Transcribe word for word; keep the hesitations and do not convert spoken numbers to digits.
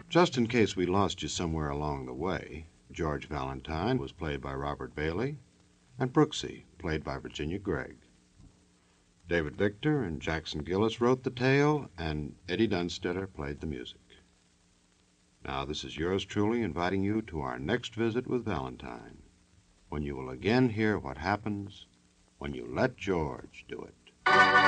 Just in case we lost you somewhere along the way, George Valentine was played by Robert Bailey, and Brooksy, played by Virginia Gregg. David Victor and Jackson Gillis wrote the tale, and Eddie Dunstedter played the music. Now, this is yours truly inviting you to our next visit with Valentine, when you will again hear what happens when you let George do it.